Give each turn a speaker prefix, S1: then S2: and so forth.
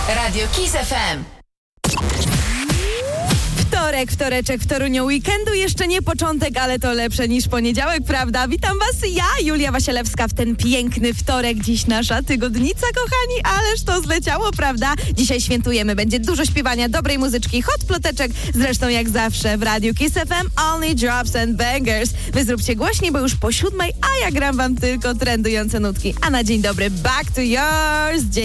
S1: Radio Kiss FM.
S2: Wtoreczek w Toruniu weekendu. Jeszcze nie początek, ale to lepsze niż poniedziałek, prawda? Witam was ja, Julia Wasielewska, w ten piękny wtorek. Dziś nasza tygodnica, kochani, ależ to zleciało, prawda? Dzisiaj świętujemy. Będzie dużo śpiewania, dobrej muzyczki, hot ploteczek, zresztą jak zawsze w Radiu Kiss FM only drops and bangers. Wy zróbcie głośniej, bo już po 7:00, a ja gram wam tylko trendujące nutki. A na dzień dobry, back to yours.